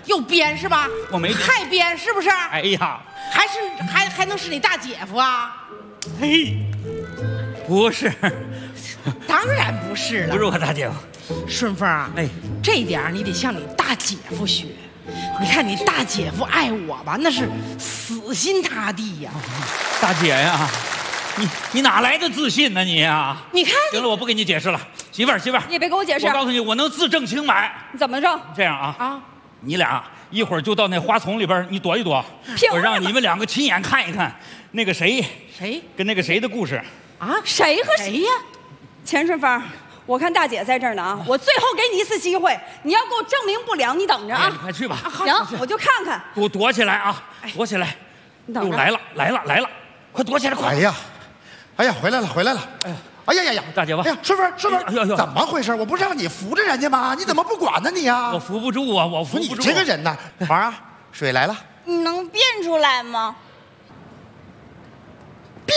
又编是吧？ 我没编还编是不是？ 哎呀， 还能是你大姐夫啊？ 嘿，不是， 当然不是了。 不是我大姐夫。 顺风啊， 哎， 这一点你得向你大姐夫学。你看你大姐夫爱我吧，那是死心塌地呀。 大姐呀，你哪来的自信呢你呀？ 你看行了，我不跟你解释了，媳妇儿， 你也别给我解释。 我告诉你，我能自证清白。 你怎么着？ 这样啊啊， 你俩一会儿就到那花丛里边，你躲一躲，我让你们两个亲眼看一看那个谁跟那个谁的故事啊？ 谁和谁呀？ 钱顺风，我看大姐在这儿呢啊！我最后给你一次机会，你要给我证明不了，你等着啊！ 你快去吧。 行，我就看看。 躲起来啊！躲起来！又来了！快躲起来！快！ 哎呀，回来了！哎呀！ 大姐夫！ 哎呀，顺风， 哎呦， 怎么回事？我不是让你扶着人家吗？你怎么不管呢你呀？ 我扶不住啊！我扶不住。 你这个人呐，华儿啊，水来了。 你能变出来吗？ 变！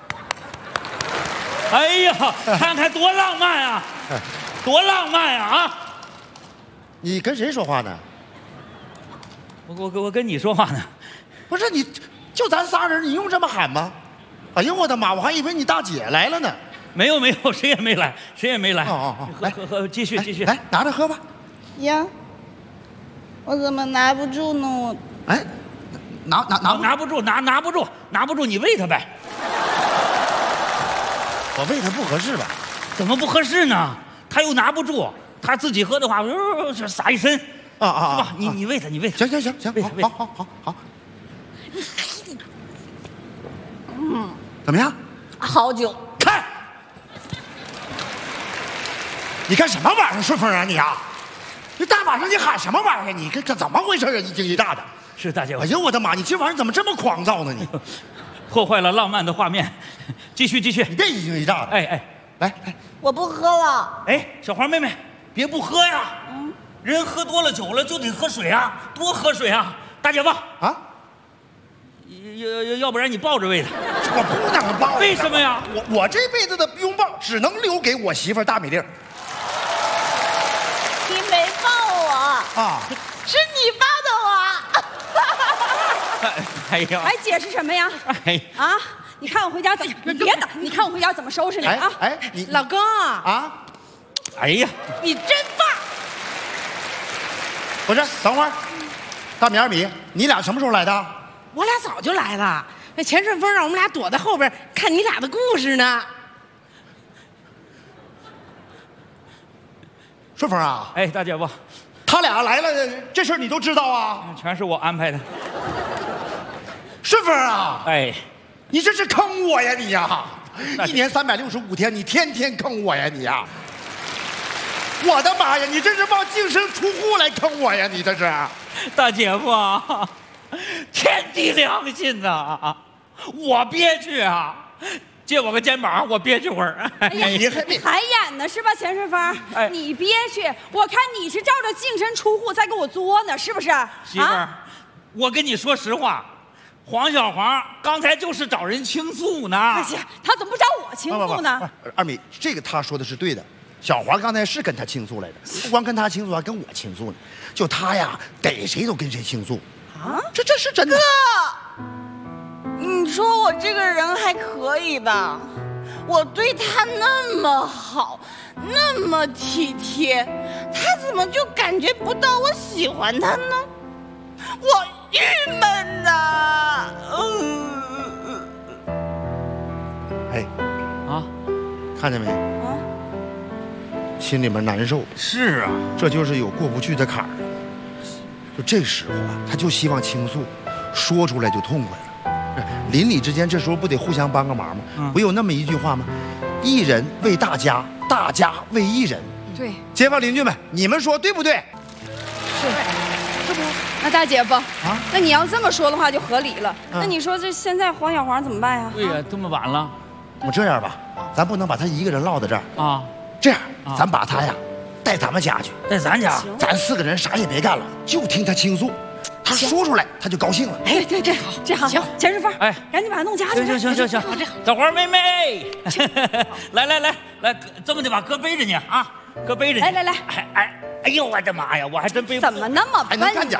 哎呀，看看多浪漫啊！多浪漫啊！ 你跟谁说话呢？ 我跟你说话呢。 不是你，就咱仨人，你用这么喊吗？哎呦我的妈！我还以为你大姐来了呢。 没有，谁也没来。喝，继续。 来，拿着喝吧。 呀，我怎么拿不住呢？我哎， 拿不住，你喂他呗。 我喂他不合适吧？ 怎么不合适呢？他又拿不住，他自己喝的话，洒一身。是吧？你喂他。 行， 喂好。怎么样？ 好酒。 看，你干什么玩意儿？顺风啊你啊！这大晚上你喊什么玩意儿？你这怎么回事啊？一惊一乍的。 是大姐夫。 哎呦我的妈！你这玩意儿怎么这么狂躁呢？你破坏了浪漫的画面。继续。 你别一惊一乍的。 哎， 来， 我不喝了。 哎，小花妹妹，别不喝呀。人喝多了酒了就得喝水啊，多喝水啊。大姐夫啊， 要不然你抱着喂他。 我不能抱。 为什么呀？ 我这辈子的拥抱只能留给我媳妇大美丽。 你没抱我啊？ 是你抱的我。 哎呀， 还解释什么呀？啊！你看我回家怎么？你别打！你看我回家怎么收拾你啊？ 你老公啊！ 哎呀， 你真棒！ 不是，等会儿，大米二米，你俩什么时候来的？ 我俩早就来了。那钱顺风让我们俩躲在后边看你俩的故事呢。 顺风啊！ 哎，大姐夫， 他俩来了，这事儿你都知道啊？ 全是我安排的。 顺风啊！ 哎， 你这是坑我呀你呀！1年365天，你天天坑我呀你呀！我的妈呀！你这是往净身出户来坑我呀！你这是， 大姐夫啊，天地良心呐！我憋屈啊，借我个肩膀，我憋屈会儿。 哎呀，你还演呢是吧，钱顺风？你憋屈，我看你是照着净身出户在给我作呢，是不是？ 媳妇儿，我跟你说实话，黄小华刚才就是找人倾诉呢。 哎呀，他怎么不找我倾诉呢？ 二米，这个他说的是对的。小华刚才是跟他倾诉来的，不光跟他倾诉，还跟我倾诉呢。就他呀，逮谁都跟谁倾诉啊！这是真的。 哥，你说我这个人还可以吧？我对他那么好，那么体贴，他怎么就感觉不到我喜欢他呢？我郁闷呐。 哎， 啊， 看见没？心里面难受。 是啊， 这就是有过不去的坎儿。就这时候啊，他就希望倾诉，说出来就痛快了。邻里之间这时候不得互相帮个忙吗？不有那么一句话吗？一人为大家，大家为一人。 对， 街坊邻居们，你们说对不对？ 是，这不，那大姐夫啊，那你要这么说的话就合理了。那你说这现在黄小华怎么办呀？ 对呀，这么晚了。 我这样吧，咱不能把他一个人落在这儿啊。 这样，咱把他呀带咱们家去， 带咱家， 咱4个人啥也别干了，就听他倾诉，他说出来他就高兴了。 哎，对，这好，行，钱顺风， 哎， 赶紧把他弄家去。 行， 这好， 小花妹妹，来，这么的吧，哥背着你啊，哥背着你。 来， 哎呦我的妈呀，我还真背不。 怎么那么笨？ 还能干点